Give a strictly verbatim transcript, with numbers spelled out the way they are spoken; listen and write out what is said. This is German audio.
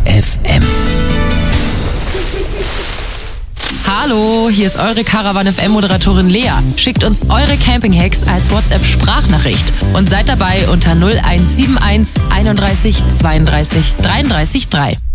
F M. Hallo, hier ist eure Caravan F M-Moderatorin Lea. Schickt uns eure Camping-Hacks als WhatsApp-Sprachnachricht und seid dabei unter null eins sieben eins einunddreißig zweiunddreißig dreiunddreißig drei.